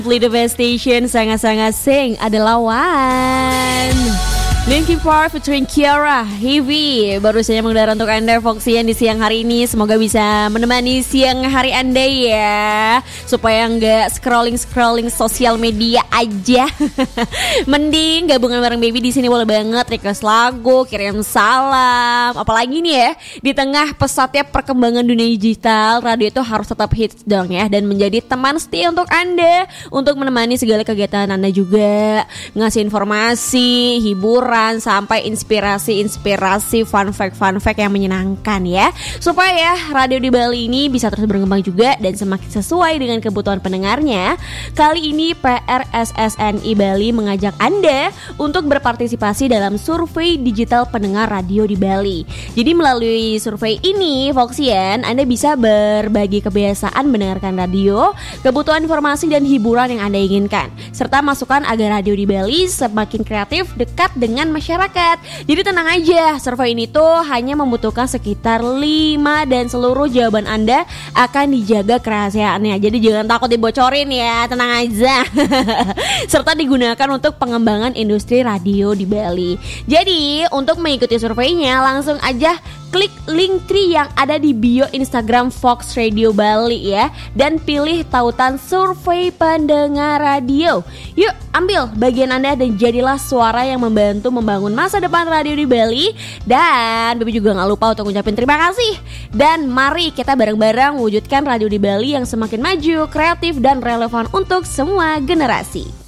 Play the best station, sangat-sangat sing adalah One. Linkin Park featuring Kiara, Heavy baru saja mengudara untuk Anda Foxian di siang hari ini. Semoga bisa menemani siang hari Anda ya, supaya nggak scrolling sosial media aja. Mending gabungan bareng Baby di sini boleh banget request lagu, kirim salam. Apalagi nih ya, di tengah pesatnya perkembangan dunia digital, radio itu harus tetap hits dong ya, dan menjadi teman setia untuk Anda, untuk menemani segala kegiatan Anda juga, ngasih informasi, hiburan, sampai inspirasi fun fact yang menyenangkan ya, supaya radio di Bali ini bisa terus berkembang juga dan semakin sesuai dengan kebutuhan pendengarnya. Kali ini PRSSNI Bali mengajak Anda untuk berpartisipasi dalam survei digital pendengar radio di Bali. Jadi melalui survei ini Foxian, Anda bisa berbagi kebiasaan mendengarkan radio, kebutuhan informasi dan hiburan yang Anda inginkan, serta masukan agar radio di Bali semakin kreatif, dekat dengan masyarakat. Jadi tenang aja, survei ini tuh hanya membutuhkan sekitar 5 dan seluruh jawaban Anda akan dijaga kerahasiaannya. Jadi jangan takut dibocorin ya, tenang aja. Serta digunakan untuk pengembangan industri radio di Bali. Jadi untuk mengikuti surveinya langsung aja klik link tree yang ada di bio Instagram Fox Radio Bali ya, dan pilih tautan survei pendengar radio. Yuk ambil bagian Anda dan jadilah suara yang membantu membangun masa depan radio di Bali. Dan Baby juga gak lupa untuk ngucapin terima kasih. Dan mari kita bareng-bareng wujudkan radio di Bali yang semakin maju, kreatif dan relevan untuk semua generasi.